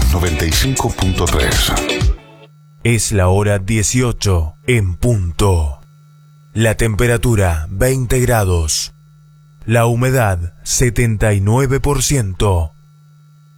95.3. Es la hora 18 en punto. La temperatura 20 grados. La humedad 79%.